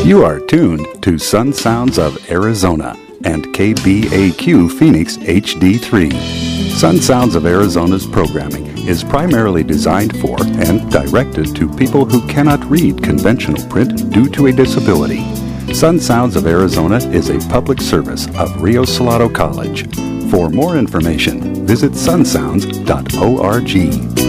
You are tuned to Sun Sounds of Arizona and KBAQ Phoenix HD3. Sun Sounds of Arizona's programming is primarily designed for and directed to people who cannot read conventional print due to a disability. Sun Sounds of Arizona is a public service of Rio Salado College. For more information, visit sunsounds.org.